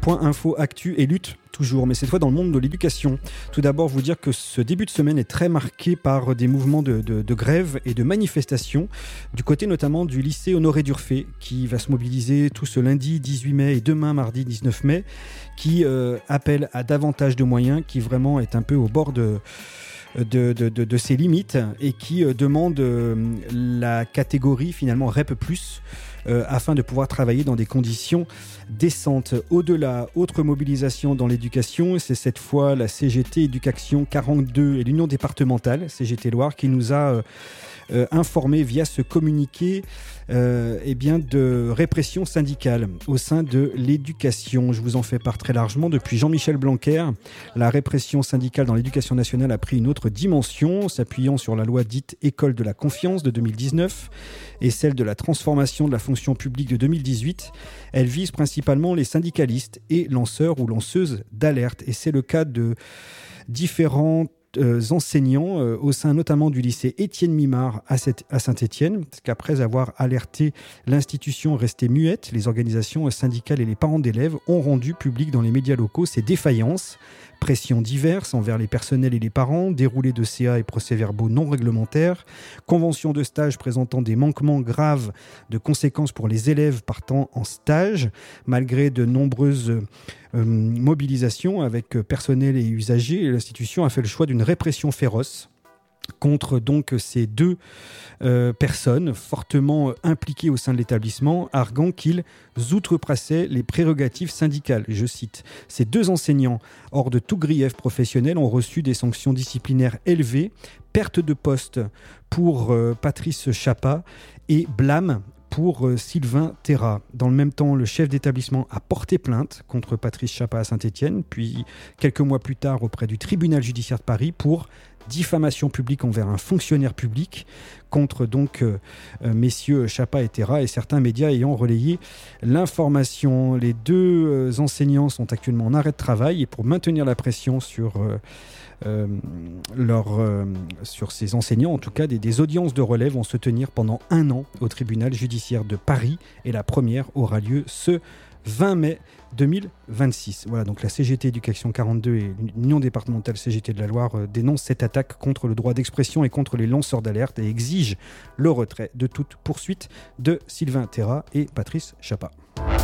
Point info, actu et lutte toujours, mais cette fois dans le monde de l'éducation. Tout d'abord, vous dire que ce début de semaine est très marqué par des mouvements de grève et de manifestations, du côté notamment du lycée Honoré d'Urfé, qui va se mobiliser tout ce lundi 18 mai et demain mardi 19 mai, qui appelle à davantage de moyens, qui vraiment est un peu au bord de ses limites et qui demande la catégorie finalement REP+, afin de pouvoir travailler dans des conditions décentes. Au-delà, autre mobilisation dans l'éducation, c'est cette fois la CGT Éducation 42 et l'Union départementale CGT Loire qui nous a informé via ce communiqué de répression syndicale au sein de l'éducation. Je vous en fais part très largement. Depuis Jean-Michel Blanquer, la répression syndicale dans l'éducation nationale a pris une autre dimension, s'appuyant sur la loi dite École de la confiance de 2019 et celle de la transformation de la fonction publique de 2018. Elle vise principalement les syndicalistes et lanceurs ou lanceuses d'alerte. Et c'est le cas de différents enseignants au sein notamment du lycée Étienne Mimard à Saint-Étienne, parce qu'après avoir alerté l'institution restée muette, les organisations syndicales et les parents d'élèves ont rendu public dans les médias locaux ces défaillances, pressions diverses envers les personnels et les parents, déroulés de CA et procès-verbaux non réglementaires, conventions de stage présentant des manquements graves de conséquences pour les élèves partant en stage, malgré de nombreuses mobilisations avec personnel et usagers. L'institution a fait le choix d'une répression féroce contre donc ces deux personnes fortement impliquées au sein de l'établissement, arguant qu'ils outrepassaient les prérogatives syndicales. Je cite, « Ces deux enseignants, hors de tout grief professionnel, ont reçu des sanctions disciplinaires élevées, perte de poste pour Patrice Chapa et blâme pour Sylvain Terra. Dans le même temps, le chef d'établissement a porté plainte contre Patrice Chapa à Saint-Étienne, puis quelques mois plus tard auprès du tribunal judiciaire de Paris pour diffamation publique envers un fonctionnaire public contre donc messieurs Chapa et Terra et certains médias ayant relayé l'information. Les deux enseignants sont actuellement en arrêt de travail et pour maintenir la pression sur ces enseignants, en tout cas des audiences de relève vont se tenir pendant 1 an au tribunal judiciaire de Paris et la première aura lieu ce 20 mai 2026. Voilà, donc la CGT Éducation 42 et l'Union départementale CGT de la Loire dénoncent cette attaque contre le droit d'expression et contre les lanceurs d'alerte et exigent le retrait de toute poursuite de Sylvain Terra et Patrice Chapa.